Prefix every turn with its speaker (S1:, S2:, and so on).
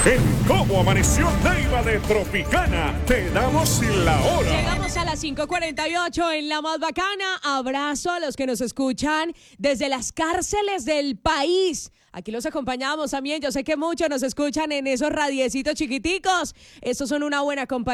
S1: En Cómo Amaneció Neiva de Tropicana, te damos la hora.
S2: Llegamos a las 5:48 en La Más Bacana. Abrazo a los que nos escuchan desde las cárceles del país. Aquí los acompañamos también. Yo sé que muchos nos escuchan en esos radiecitos chiquiticos. Estos son una buena compañía.